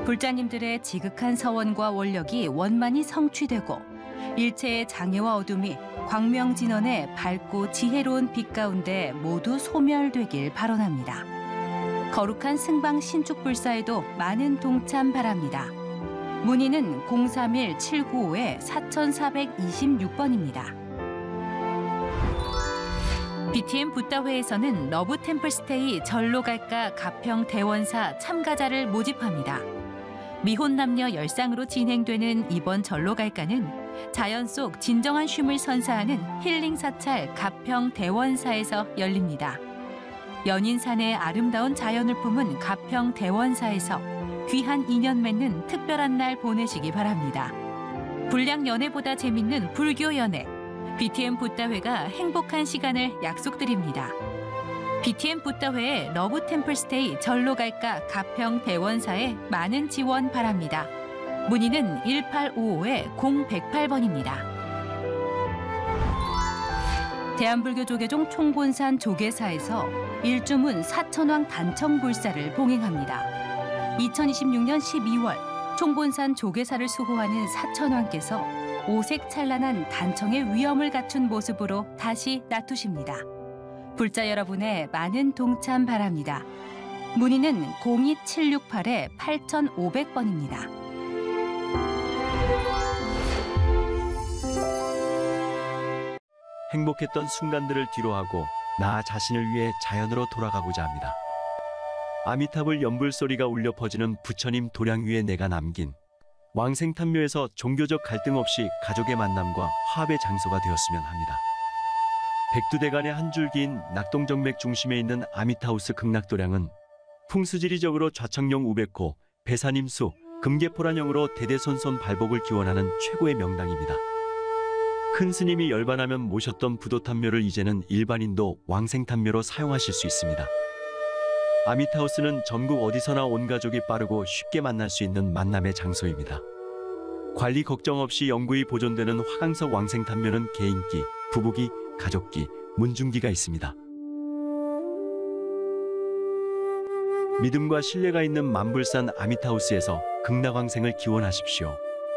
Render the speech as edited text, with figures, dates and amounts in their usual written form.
불자님들의 지극한 서원과 원력이 원만히 성취되고 일체의 장애와 어둠이 광명진원의 밝고 지혜로운 빛 가운데 모두 소멸되길 발언합니다. 거룩한 승방 신축불사에도 많은 동참 바랍니다. 문의는 031-795-4426번입니다. BTM 붓다회에서는 러브 템플스테이 절로 갈까 가평 대원사 참가자를 모집합니다. 미혼 남녀 열상으로 진행되는 이번 절로 갈까는 자연 속 진정한 쉼을 선사하는 힐링 사찰 가평 대원사에서 열립니다. 연인산의 아름다운 자연을 품은 가평 대원사에서 귀한 인연 맺는 특별한 날 보내시기 바랍니다. 불량 연애보다 재밌는 불교 연애. BTM 붓다회가 행복한 시간을 약속드립니다. BTM 붓다회의 러브 템플스테이 절로 갈까 가평 대원사에 많은 지원 바랍니다. 문의는 1855-0108번입니다. 대한불교 조계종 총본산 조계사에서 일주문 사천왕 단청불사를 봉행합니다. 2026년 12월 총본산 조계사를 수호하는 사천왕께서 오색 찬란한 단청의 위엄을 갖춘 모습으로 다시 나투십니다. 불자 여러분의 많은 동참 바랍니다. 문의는 02768-8500번입니다. 행복했던 순간들을 뒤로하고 나 자신을 위해 자연으로 돌아가고자 합니다. 아미타불 연불소리가 울려 퍼지는 부처님 도량 위에 내가 남긴 왕생탄묘에서 종교적 갈등 없이 가족의 만남과 화합의 장소가 되었으면 합니다. 백두대간의 한 줄기인 낙동정맥 중심에 있는 아미타우스 극락도량은 풍수지리적으로 좌청룡 우백호, 배산임수, 금계포란형으로 대대손손 발복을 기원하는 최고의 명당입니다. 큰 스님이 열반하면 모셨던 부도탄묘를 이제는 일반인도 왕생탄묘로 사용하실 수 있습니다. 아미타우스는 전국 어디서나 온 가족이 빠르고 쉽게 만날 수 있는 만남의 장소입니다. 관리 걱정 없이 영구히 보존되는 화강석 왕생탄묘는 개인기, 부부기, 가족기, 문중기가 있습니다. 믿음과 신뢰가 있는 만불산 아미타우스에서 극락왕생을 기원하십시오.